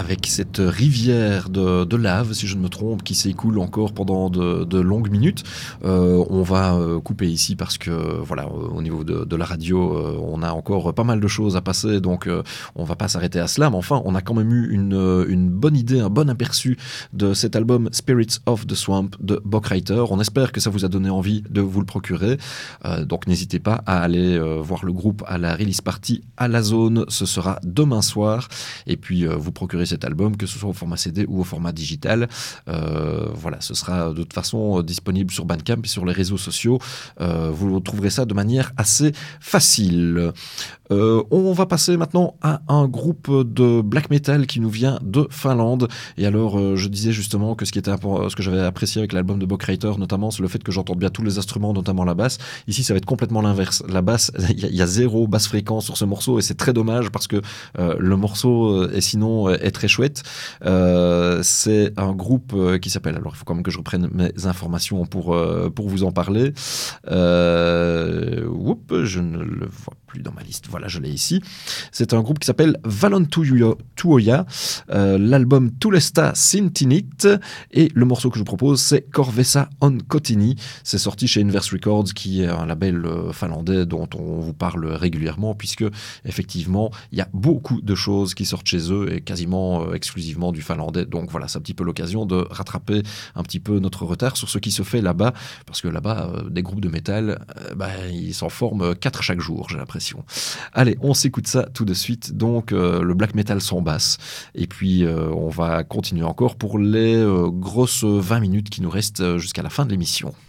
avec cette rivière de lave, si je ne me trompe, qui s'écoule encore pendant de longues minutes. On va couper ici parce que, voilà, au niveau de la radio, on a encore pas mal de choses à passer, donc on va pas s'arrêter à cela. Mais enfin, on a quand même eu une bonne idée, un bon aperçu de cet album Spirits of the Swamp de Bockwriter. On espère que ça vous a donné envie de vous le procurer. Donc n'hésitez pas à aller voir le groupe à la release party à la Zone. Ce sera demain soir. Et puis vous procurez cet album, que ce soit au format CD ou au format digital. Voilà, ce sera de toute façon disponible sur Bandcamp et sur les réseaux sociaux. Vous trouverez ça de manière assez facile. On va passer maintenant à un groupe de black metal qui nous vient de Finlande. Et alors, je disais justement que ce que j'avais apprécié avec l'album de Bockwriter, notamment, c'est le fait que j'entende bien tous les instruments, notamment la basse. Ici, ça va être complètement l'inverse. La basse, il y a zéro basse fréquence sur ce morceau, et c'est très dommage parce que le morceau est très chouette. C'est un groupe qui s'appelle, alors il faut quand même que je reprenne mes informations pour vous en parler. Je ne le vois plus dans ma liste. Voilà, je l'ai ici. C'est un groupe qui s'appelle Valentuoja. L'album Tulesta Sintinit, et le morceau que je vous propose, c'est Corvessa on Kotini. C'est sorti chez Inverse Records, qui est un label finlandais dont on vous parle régulièrement, puisque effectivement il y a beaucoup de choses qui sortent chez eux et quasiment exclusivement du finlandais. Donc voilà, c'est un petit peu l'occasion de rattraper un petit peu notre retard sur ce qui se fait là-bas, parce que là-bas, des groupes de métal, ils s'en forment 4 chaque jour, j'ai l'impression. Allez, on s'écoute ça tout de suite. Donc le black metal sans basse, et puis on va continuer encore pour les grosses 20 minutes qui nous restent jusqu'à la fin de l'émission.